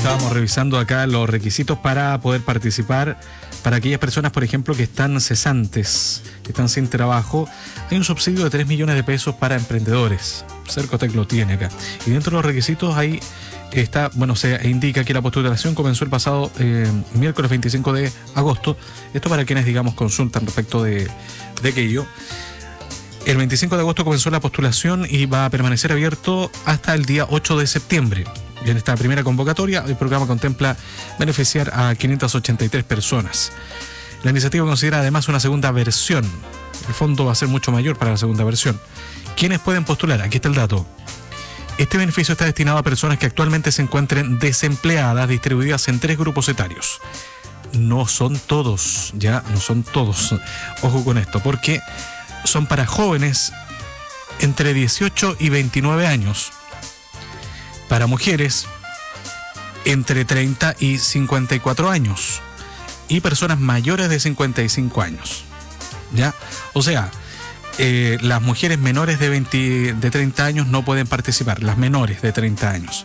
Estábamos revisando acá los requisitos para poder participar. Para aquellas personas, por ejemplo, que están cesantes, que están sin trabajo, hay un subsidio de 3 millones de pesos para emprendedores. Cercotec lo tiene acá. Y dentro de los requisitos ahí está, se indica que la postulación comenzó el pasado miércoles 25 de agosto. Esto para quienes, consultan respecto de aquello. El 25 de agosto comenzó la postulación y va a permanecer abierto hasta el día 8 de septiembre. En esta primera convocatoria, el programa contempla beneficiar a 583 personas. La iniciativa considera además una segunda versión. El fondo va a ser mucho mayor para la segunda versión. ¿Quiénes pueden postular? Aquí está el dato. Este beneficio está destinado a personas que actualmente se encuentren desempleadas, distribuidas en 3 grupos etarios. No son todos, no son todos. Ojo con esto, porque son para jóvenes entre 18 y 29 años. Para mujeres entre 30 y 54 años y personas mayores de 55 años. O sea, las mujeres menores de 30 años no pueden participar, las menores de 30 años.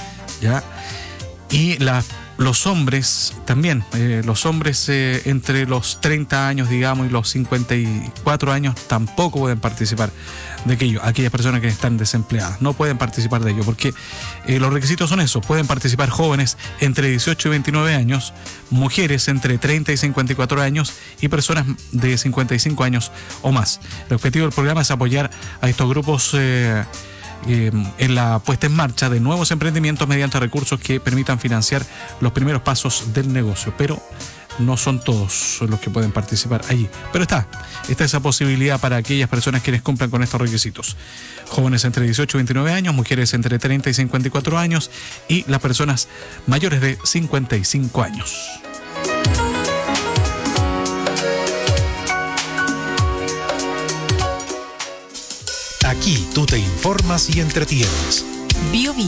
Y los hombres también, los hombres entre los 30 años, y los 54 años tampoco pueden participar de aquello. Aquellas personas que están desempleadas no pueden participar de ello, porque los requisitos son esos. Pueden participar jóvenes entre 18 y 29 años, mujeres entre 30 y 54 años y personas de 55 años o más. El objetivo del programa es apoyar a estos grupos en la puesta en marcha de nuevos emprendimientos mediante recursos que permitan financiar los primeros pasos del negocio, pero no son todos los que pueden participar allí. Pero está esa posibilidad para aquellas personas quienes cumplan con estos requisitos. Jóvenes entre 18 y 29 años, mujeres entre 30 y 54 años y las personas mayores de 55 años. Aquí tú te informas y entretienes. Bio